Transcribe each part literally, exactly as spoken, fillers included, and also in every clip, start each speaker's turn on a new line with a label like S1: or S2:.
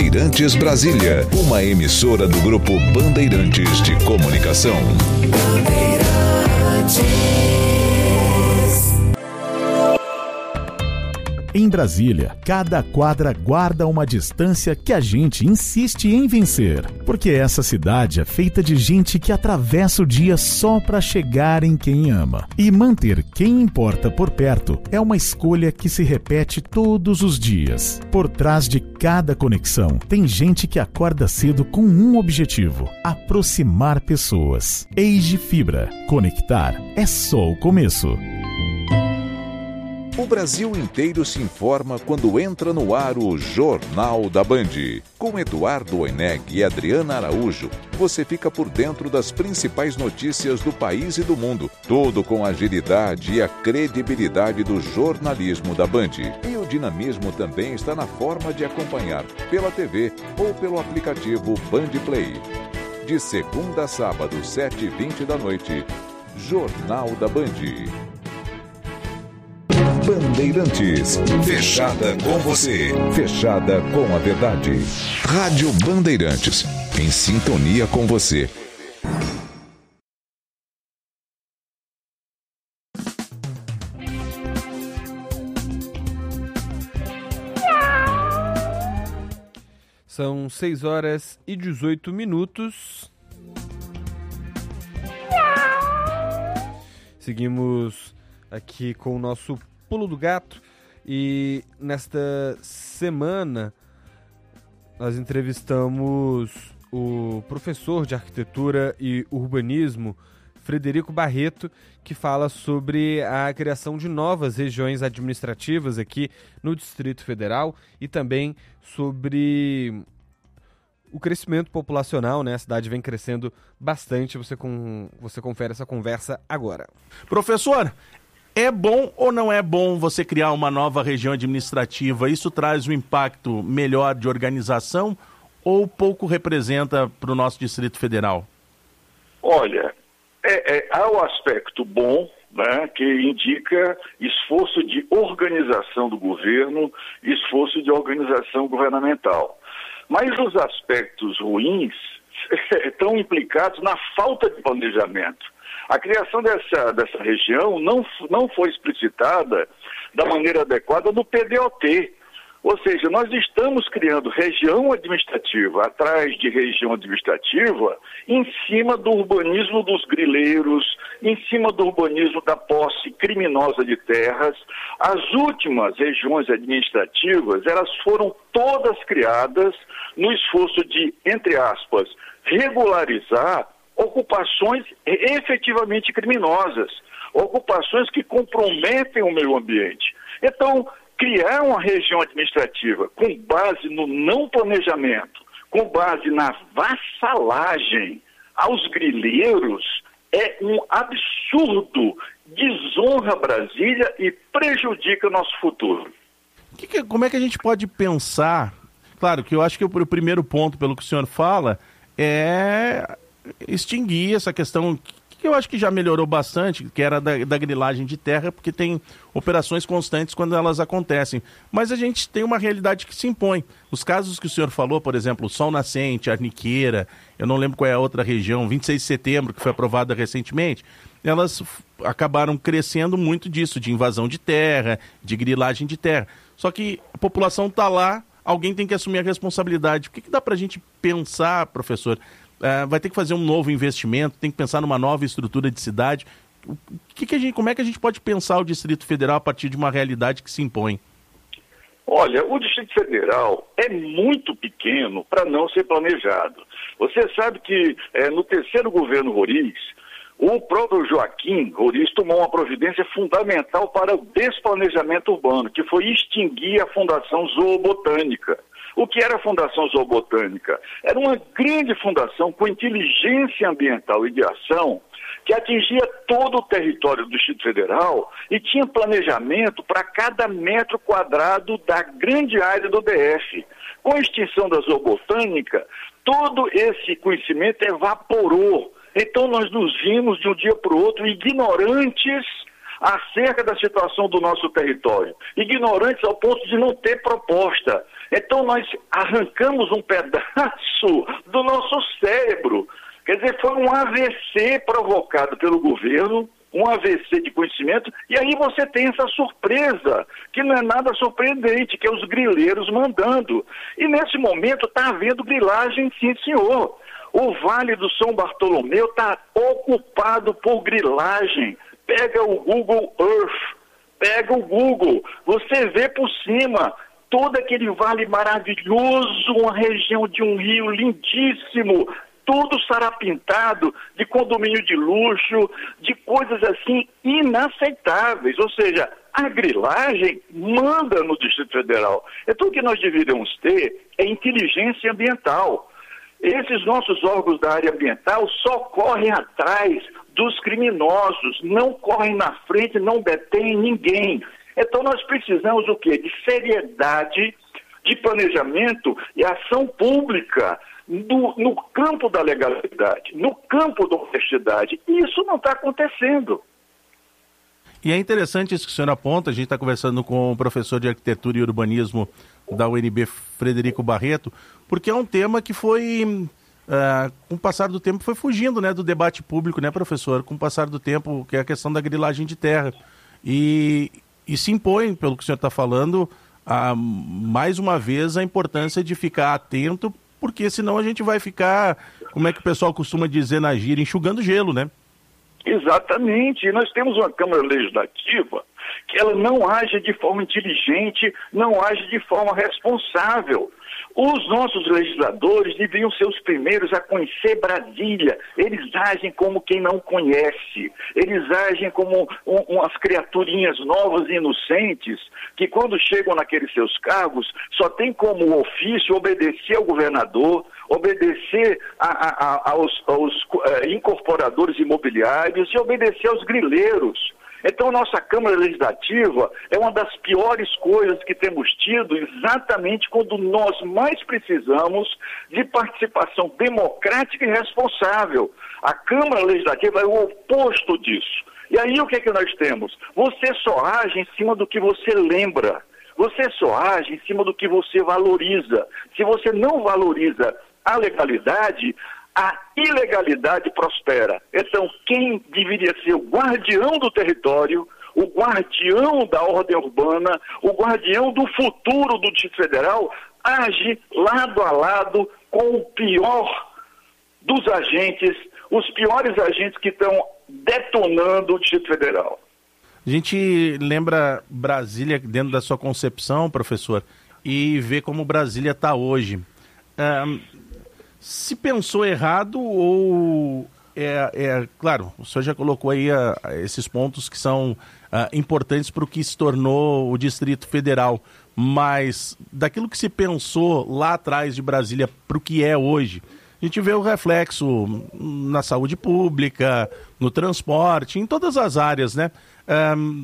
S1: Bandeirantes Brasília, uma emissora do Grupo Bandeirantes de Comunicação.
S2: Em Brasília, cada quadra guarda uma distância que a gente insiste em vencer. Porque essa cidade é feita de gente que atravessa o dia só para chegar em quem ama. E manter quem importa por perto é uma escolha que se repete todos os dias. Por trás de cada conexão, tem gente que acorda cedo com um objetivo: aproximar pessoas. Age Fibra. Conectar é só o começo.
S1: O Brasil inteiro se informa quando entra no ar o Jornal da Band. Com Eduardo Oineg e Adriana Araújo, você fica por dentro das principais notícias do país e do mundo. Tudo com a agilidade e a credibilidade do jornalismo da Band. E o dinamismo também está na forma de acompanhar pela T V ou pelo aplicativo Band Play. De segunda a sábado, sete e vinte da noite, Jornal da Band. Bandeirantes, fechada com você, fechada com a verdade. Rádio Bandeirantes, em sintonia com você.
S3: São seis horas e dezoito minutos. Seguimos aqui com o nosso Pulo do Gato, e nesta semana nós entrevistamos o professor de arquitetura e urbanismo Frederico Barreto, que fala sobre a criação de novas regiões administrativas aqui no Distrito Federal e também sobre o crescimento populacional, né? A cidade vem crescendo bastante. Você, com, você confere essa conversa agora.
S4: Professor, é bom ou não é bom você criar uma nova região administrativa? Isso traz um impacto melhor de organização ou pouco representa para o nosso Distrito Federal?
S5: Olha, é, é, há o aspecto bom, né, que indica esforço de organização do governo, esforço de organização governamental. Mas os aspectos ruins estão implicados na falta de planejamento. A criação dessa, dessa região não, não foi explicitada da maneira adequada no P D O T. Ou seja, nós estamos criando região administrativa atrás de região administrativa em cima do urbanismo dos grileiros, em cima do urbanismo da posse criminosa de terras. As últimas regiões administrativas, elas foram todas criadas no esforço de, entre aspas, regularizar ocupações efetivamente criminosas, ocupações que comprometem o meio ambiente. Então, criar uma região administrativa com base no não planejamento, com base na vassalagem aos grileiros, é um absurdo, desonra Brasília e prejudica nosso futuro.
S4: Que que, como é que a gente pode pensar? Claro que eu acho que o, o primeiro ponto, pelo que o senhor fala, é extinguir essa questão que eu acho que já melhorou bastante, que era da, da grilagem de terra, porque tem operações constantes quando elas acontecem. Mas a gente tem uma realidade que se impõe. Os casos que o senhor falou, por exemplo, o Sol Nascente, a Arniqueira, eu não lembro qual é a outra região, vinte e seis de setembro, que foi aprovada recentemente, elas f- acabaram crescendo muito disso, de invasão de terra, de grilagem de terra. Só que a população está lá, alguém tem que assumir a responsabilidade. O que, que dá para a gente pensar, professor? Uh, vai ter que fazer um novo investimento, tem que pensar numa nova estrutura de cidade. O que que a gente, como é que a gente pode pensar o Distrito Federal a partir de uma realidade que se impõe?
S5: Olha, o Distrito Federal é muito pequeno para não ser planejado. Você sabe que é, no terceiro governo Roriz, o próprio Joaquim Roriz tomou uma providência fundamental para o desplanejamento urbano, que foi extinguir a Fundação Zoobotânica. O que era a Fundação Zoobotânica? Era uma grande fundação com inteligência ambiental e de ação que atingia todo o território do Distrito Federal e tinha planejamento para cada metro quadrado da grande área do D F. Com a extinção da zoobotânica, todo esse conhecimento evaporou. Então nós nos vimos de um dia para o outro ignorantes acerca da situação do nosso território, ignorantes ao ponto de não ter proposta. Então nós arrancamos um pedaço do nosso cérebro. Quer dizer, foi um A V C provocado pelo governo, um A V C de conhecimento, e aí você tem essa surpresa, que não é nada surpreendente, que é os grileiros mandando. E nesse momento está havendo grilagem, sim, senhor. O Vale do São Bartolomeu está ocupado por grilagem. Pega o Google Earth, pega o Google, você vê por cima todo aquele vale maravilhoso, uma região de um rio lindíssimo, tudo sarapintado de condomínio de luxo, de coisas assim inaceitáveis. Ou seja, a grilagem manda no Distrito Federal. Então o que nós deveríamos ter é inteligência ambiental. Esses nossos órgãos da área ambiental só correm atrás dos criminosos, não correm na frente, não detêm ninguém. Então nós precisamos o quê? De seriedade, de planejamento e ação pública no, no campo da legalidade, no campo da honestidade. E isso não está acontecendo.
S4: E é interessante isso que o senhor aponta. A gente está conversando com o professor de Arquitetura e Urbanismo da U N B, Frederico Barreto, porque é um tema que foi, uh, com o passar do tempo, foi fugindo, né, do debate público, né, professor? Com o passar do tempo, que é a questão da grilagem de terra. E, e se impõe, pelo que o senhor está falando, a, mais uma vez a importância de ficar atento, porque senão a gente vai ficar, como é que o pessoal costuma dizer na gíria, enxugando gelo, né?
S5: Exatamente. E nós temos uma Câmara Legislativa que ela não age de forma inteligente, não age de forma responsável. Os nossos legisladores deveriam ser os primeiros a conhecer Brasília. Eles agem como quem não conhece. Eles agem como um, umas criaturinhas novas e inocentes que, quando chegam naqueles seus cargos, só tem como ofício obedecer ao governador, obedecer a, a, a, aos, aos uh, incorporadores imobiliários e obedecer aos grileiros. Então, nossa Câmara Legislativa é uma das piores coisas que temos tido exatamente quando nós mais precisamos de participação democrática e responsável. A Câmara Legislativa é o oposto disso. E aí o que é que nós temos? Você só age em cima do que você lembra. Você só age em cima do que você valoriza. Se você não valoriza a legalidade, a ilegalidade prospera. Então, quem deveria ser o guardião do território, o guardião da ordem urbana, o guardião do futuro do Distrito Federal, age lado a lado com o pior dos agentes, os piores agentes que estão detonando o Distrito Federal.
S4: A gente lembra Brasília dentro da sua concepção, professor, e vê como Brasília está hoje. Um... Se pensou errado ou, é, é claro, o senhor já colocou aí a, a esses pontos que são a, importantes para o que se tornou o Distrito Federal, mas daquilo que se pensou lá atrás de Brasília para o que é hoje, a gente vê o reflexo na saúde pública, no transporte, em todas as áreas, né? Um,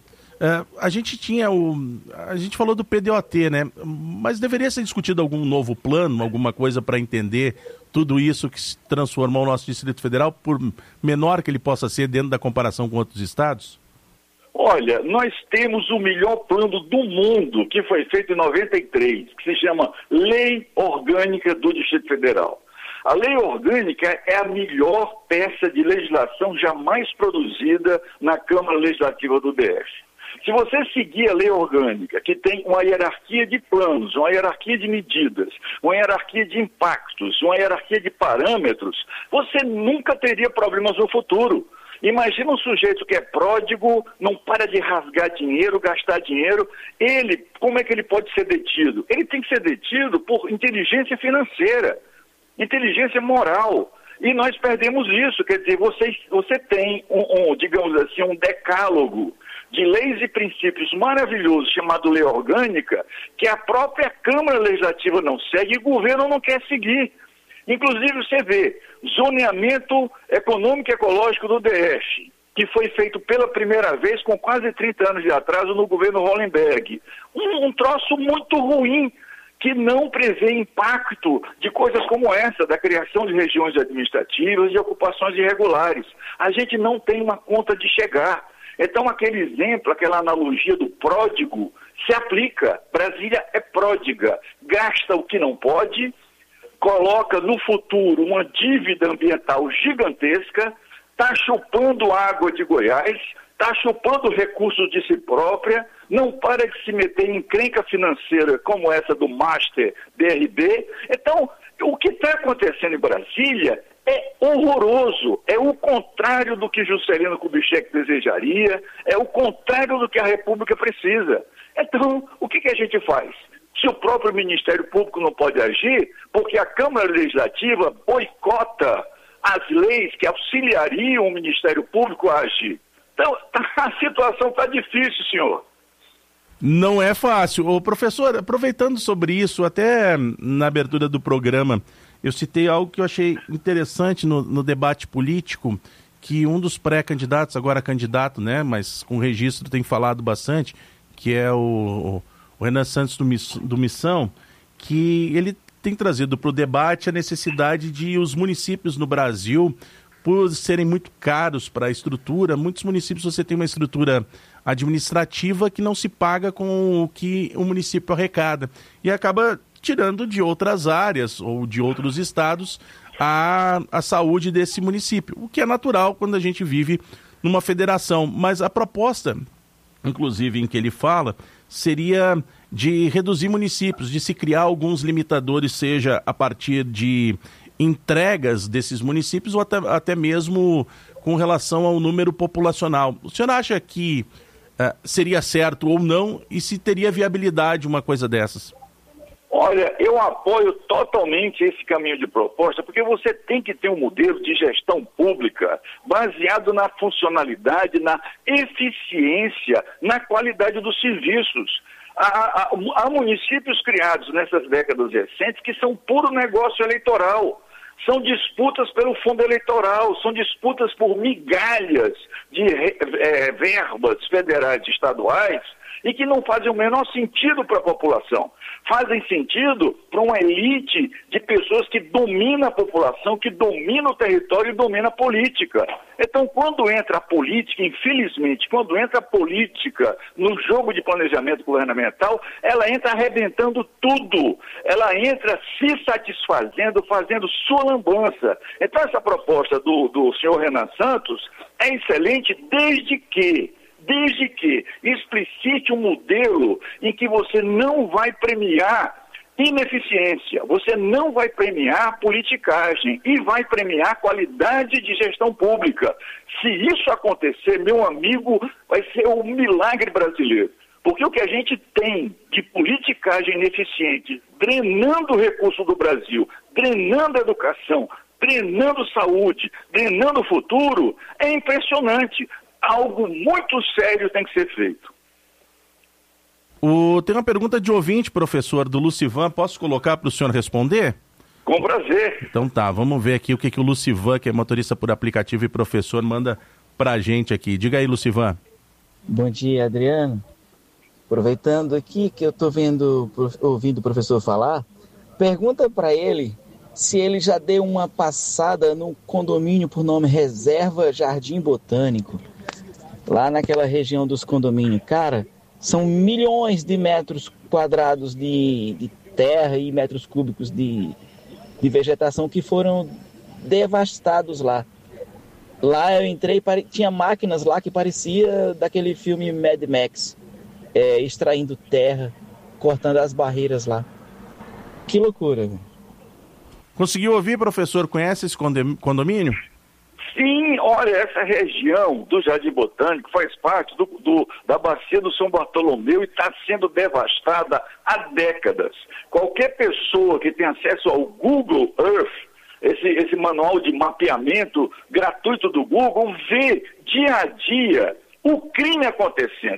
S4: Uh, a gente tinha o... A gente falou do P D O T, né? Mas deveria ser discutido algum novo plano, alguma coisa para entender tudo isso que se transformou o nosso Distrito Federal, por menor que ele possa ser dentro da comparação com outros estados?
S5: Olha, nós temos o melhor plano do mundo, que foi feito em noventa e três, que se chama Lei Orgânica do Distrito Federal. A lei orgânica é a melhor peça de legislação jamais produzida na Câmara Legislativa do D F. Se você seguir a lei orgânica, que tem uma hierarquia de planos, uma hierarquia de medidas, uma hierarquia de impactos, uma hierarquia de parâmetros, você nunca teria problemas no futuro. Imagina um sujeito que é pródigo, não para de rasgar dinheiro, gastar dinheiro. Ele, como é que ele pode ser detido? Ele tem que ser detido por inteligência financeira, inteligência moral. E nós perdemos isso. Quer dizer, você, você tem, um, um, digamos assim, um decálogo de leis e princípios maravilhosos chamado Lei Orgânica, que a própria Câmara Legislativa não segue e o governo não quer seguir. Inclusive, você vê, zoneamento econômico e ecológico do D F, que foi feito pela primeira vez com quase trinta anos de atraso no governo Hollenberg. Um, um troço muito ruim, que não prevê impacto de coisas como essa, da criação de regiões administrativas e ocupações irregulares. A gente não tem uma conta de chegar. Então, aquele exemplo, aquela analogia do pródigo se aplica. Brasília é pródiga, gasta o que não pode, coloca no futuro uma dívida ambiental gigantesca, está chupando água de Goiás, está chupando recursos de si própria, não para de se meter em encrenca financeira como essa do Master B R B. Então, o que está acontecendo em Brasília é horroroso, é o contrário do que Juscelino Kubitschek desejaria, é o contrário do que a República precisa. Então, o que, que a gente faz? Se o próprio Ministério Público não pode agir, porque a Câmara Legislativa boicota as leis que auxiliariam o Ministério Público a agir. Então, a situação está difícil, senhor.
S4: Não é fácil. Ô, professor, aproveitando sobre isso, até na abertura do programa, eu citei algo que eu achei interessante no, no debate político, que um dos pré-candidatos, agora candidato, né, mas com registro tem falado bastante, que é o, o Renan Santos do, Miss, do Missão, que ele tem trazido para o debate a necessidade de os municípios no Brasil, por serem muito caros para a estrutura, muitos municípios você tem uma estrutura administrativa que não se paga com o que o município arrecada e acaba tirando de outras áreas ou de outros estados a, a saúde desse município, o que é natural quando a gente vive numa federação. Mas a proposta, inclusive em que ele fala, seria de reduzir municípios, de se criar alguns limitadores, seja a partir de entregas desses municípios ou até, até mesmo com relação ao número populacional. O senhor acha que uh, seria certo ou não e se teria viabilidade uma coisa dessas?
S5: Olha, eu apoio totalmente esse caminho de proposta, porque você tem que ter um modelo de gestão pública baseado na funcionalidade, na eficiência, na qualidade dos serviços. Há, há, há municípios criados nessas décadas recentes que são puro negócio eleitoral. São disputas pelo fundo eleitoral, são disputas por migalhas de é, verbas federais e estaduais e que não fazem o menor sentido para a população. Fazem sentido para uma elite de pessoas que domina a população, que domina o território e domina a política. Então, quando entra a política, infelizmente, quando entra a política no jogo de planejamento governamental, ela entra arrebentando tudo. Ela entra se satisfazendo, fazendo sua lambança. Então, essa proposta do, do senhor Renan Santos é excelente desde que Desde que explicite um modelo em que você não vai premiar ineficiência, você não vai premiar politicagem e vai premiar qualidade de gestão pública. Se isso acontecer, meu amigo, vai ser um milagre brasileiro. Porque o que a gente tem de politicagem ineficiente, drenando o recurso do Brasil, drenando a educação, drenando saúde, drenando o futuro, é impressionante. Algo muito sério tem que ser feito.
S4: O, tem uma pergunta de ouvinte, professor, do Lucivan. Posso colocar para o senhor responder?
S5: Com prazer.
S4: Então tá, vamos ver aqui o que, que o Lucivan, que é motorista por aplicativo e professor, manda para a gente aqui. Diga aí, Lucivan.
S6: Bom dia, Adriano. Aproveitando aqui que eu estou vendo, ouvindo o professor falar, pergunta para ele se ele já deu uma passada no condomínio por nome Reserva Jardim Botânico. Lá naquela região dos condomínios, cara, são milhões de metros quadrados de, de terra e metros cúbicos de, de vegetação que foram devastados lá. Lá eu entrei, tinha máquinas lá que parecia daquele filme Mad Max, é, extraindo terra, cortando as barreiras lá. Que loucura, velho.
S4: Conseguiu ouvir, professor? Conhece esse condomínio?
S5: Sim, olha, essa região do Jardim Botânico faz parte do, do, da bacia do São Bartolomeu e está sendo devastada há décadas. Qualquer pessoa que tem acesso ao Google Earth, esse, esse manual de mapeamento gratuito do Google, vê dia a dia o crime acontecendo. É um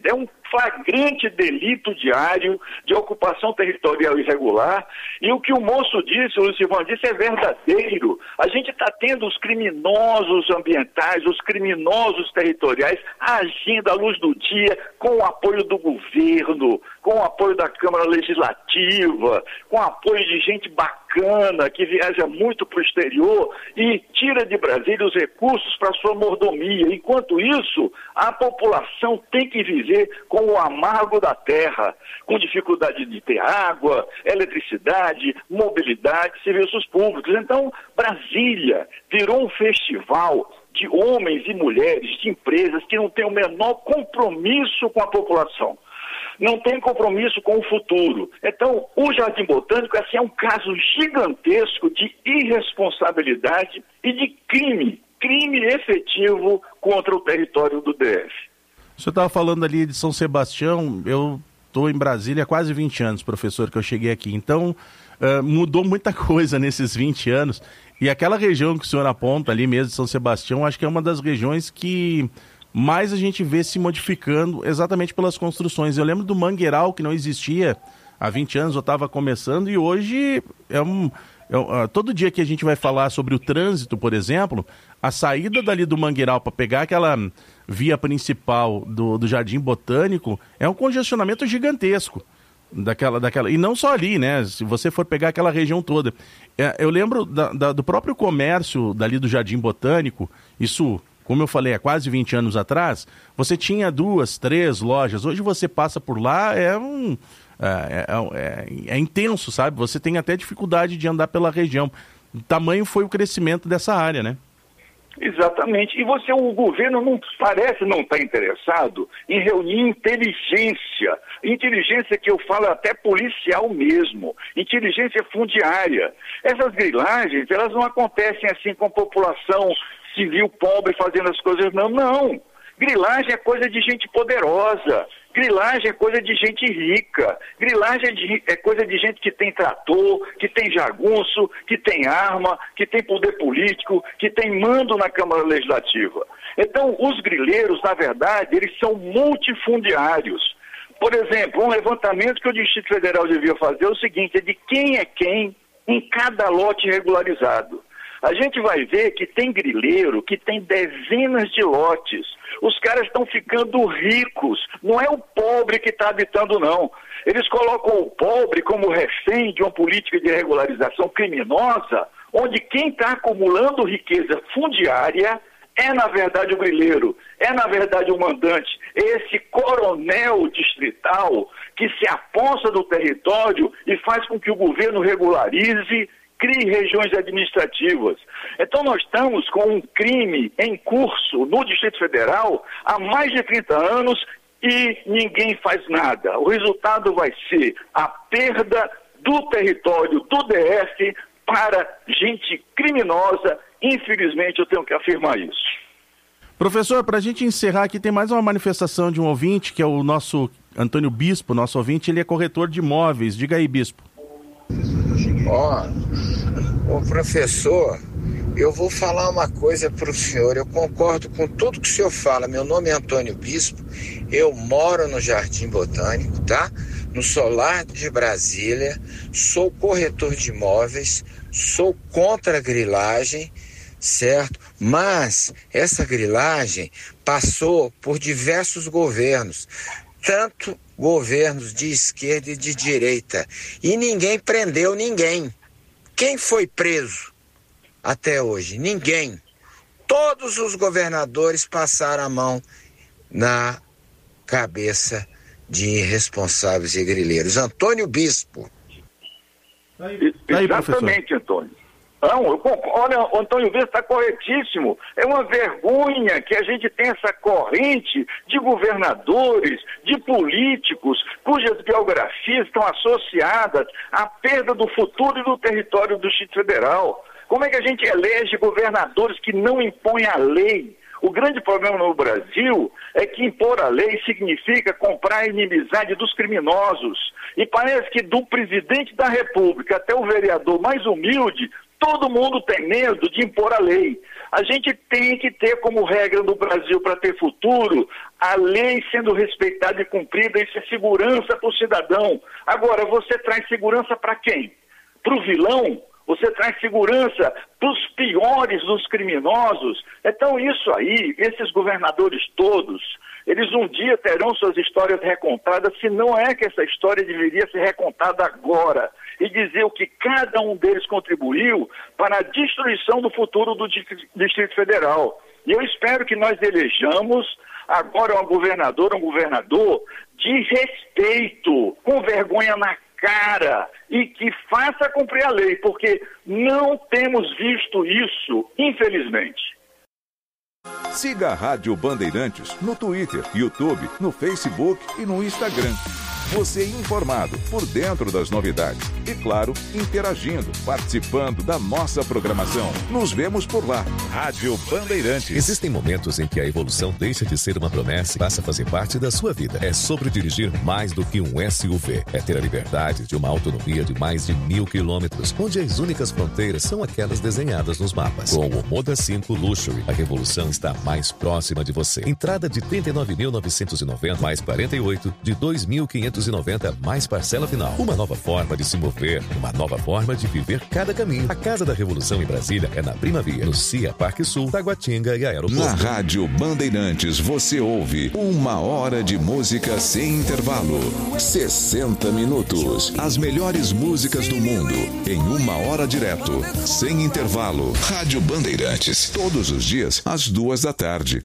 S5: flagrante delito diário de ocupação territorial irregular, e o que o moço disse, o Lucivão disse, é verdadeiro. A gente está tendo os criminosos ambientais, os criminosos territoriais agindo à luz do dia, com o apoio do governo, com o apoio da Câmara Legislativa, com o apoio de gente bacana que viaja muito para o exterior e tira de Brasília os recursos para sua mordomia. Enquanto isso, a população tem que viver com o amargo da terra, com dificuldade de ter água, eletricidade, mobilidade, serviços públicos. Então, Brasília virou um festival de homens e mulheres, de empresas que não têm o menor compromisso com a população, não tem compromisso com o futuro. Então, o Jardim Botânico assim, é um caso gigantesco de irresponsabilidade e de crime, crime efetivo contra o território do D F.
S4: O senhor estava falando ali de São Sebastião, eu estou em Brasília há quase vinte anos, professor, que eu cheguei aqui. Então, uh, mudou muita coisa nesses vinte anos. E aquela região que o senhor aponta ali mesmo, de São Sebastião, acho que é uma das regiões que mais a gente vê se modificando exatamente pelas construções. Eu lembro do Mangueiral, que não existia há vinte anos, eu estava começando, e hoje é um... É, uh, todo dia que a gente vai falar sobre o trânsito, por exemplo, a saída dali do Mangueiral para pegar aquela via principal do, do Jardim Botânico é um congestionamento gigantesco. Daquela, daquela, e não só ali, né? Se você for pegar aquela região toda. É, eu lembro da, da, do próprio comércio dali do Jardim Botânico, isso, como eu falei, há quase vinte anos atrás, você tinha duas, três lojas. Hoje você passa por lá, é um... É, é, é, é intenso, sabe? Você tem até dificuldade de andar pela região. O tamanho foi o crescimento dessa área, né?
S5: Exatamente. E você, o governo não parece não estar interessado em reunir inteligência. Inteligência que eu falo até policial mesmo. Inteligência fundiária. Essas grilagens, elas não acontecem assim com a população civil pobre fazendo as coisas, não. Não. Grilagem é coisa de gente poderosa. Grilagem é coisa de gente rica. Grilagem é, de, é coisa de gente que tem trator, que tem jagunço, que tem arma, que tem poder político, que tem mando na Câmara Legislativa. Então, os grileiros, na verdade, eles são multifundiários. Por exemplo, um levantamento que o Distrito Federal devia fazer é o seguinte, é de quem é quem em cada lote regularizado. A gente vai ver que tem grileiro que tem dezenas de lotes. Os caras estão ficando ricos. Não é o pobre que está habitando, não. Eles colocam o pobre como refém de uma política de regularização criminosa, onde quem está acumulando riqueza fundiária é, na verdade, o grileiro, é, na verdade, o mandante, esse coronel distrital que se aposta do território e faz com que o governo regularize, crie regiões administrativas. Então nós estamos com um crime em curso no Distrito Federal há mais de trinta anos e ninguém faz nada. O resultado vai ser a perda do território do D F para gente criminosa. Infelizmente eu tenho que afirmar isso.
S4: Professor, para a gente encerrar aqui, tem mais uma manifestação de um ouvinte, que é o nosso Antônio Bispo, nosso ouvinte, ele é corretor de imóveis. Diga aí, Bispo.
S7: Ó, oh, o professor, eu vou falar uma coisa para o senhor, eu concordo com tudo que o senhor fala. Meu nome é Antônio Bispo, eu moro no Jardim Botânico, tá? No Solar de Brasília, sou corretor de imóveis, sou contra a grilagem, certo? Mas essa grilagem passou por diversos governos, tanto governos de esquerda e de direita, e ninguém prendeu ninguém. Quem foi preso até hoje? Ninguém. Todos os governadores passaram a mão na cabeça de irresponsáveis e grileiros. Antônio Bispo.
S5: Aí, exatamente, Antônio. Não, eu concordo. Olha, o Antônio Bispo está corretíssimo. É uma vergonha que a gente tem essa corrente de governadores, de políticos, cujas biografias estão associadas à perda do futuro e do território do Distrito Federal. Como é que a gente elege governadores que não impõem a lei? O grande problema no Brasil é que impor a lei significa comprar a inimizade dos criminosos. E parece que do presidente da República até o vereador mais humilde, todo mundo tem medo de impor a lei. A gente tem que ter como regra no Brasil, para ter futuro, a lei sendo respeitada e cumprida, isso é segurança para o cidadão. Agora, você traz segurança para quem? Para o vilão? Você traz segurança para os piores dos criminosos? Então isso aí, esses governadores todos, eles um dia terão suas histórias recontadas, se não é que essa história deveria ser recontada agora, e dizer o que cada um deles contribuiu para a destruição do futuro do Distrito Federal. E eu espero que nós elejamos agora uma governadora, um governador de respeito, com vergonha na cara, e que faça cumprir a lei, porque não temos visto isso, infelizmente.
S1: Siga a Rádio Bandeirantes no Twitter, YouTube, no Facebook e no Instagram. Você informado, por dentro das novidades e, claro, interagindo, participando da nossa programação. Nos vemos por lá. Rádio Bandeirantes.
S8: Existem momentos em que a evolução deixa de ser uma promessa e passa a fazer parte da sua vida. É sobre dirigir mais do que um S U V. É ter a liberdade de uma autonomia de mais de mil quilômetros, onde as únicas fronteiras são aquelas desenhadas nos mapas. Com o Moda cinco Luxury, a revolução está mais próxima de você. Entrada de trinta e nove mil novecentos e noventa mais quarenta e oito de dois mil quinhentos e noventa mais parcela final. Uma nova forma de se mover, uma nova forma de viver cada caminho. A Casa da Revolução em Brasília é na Primavera, no C I A Parque Sul, Taguatinga e Aeroporto.
S1: Na Rádio Bandeirantes você ouve uma hora de música sem intervalo. sessenta minutos. As melhores músicas do mundo em uma hora direto, sem intervalo. Rádio Bandeirantes. Todos os dias, às duas da tarde.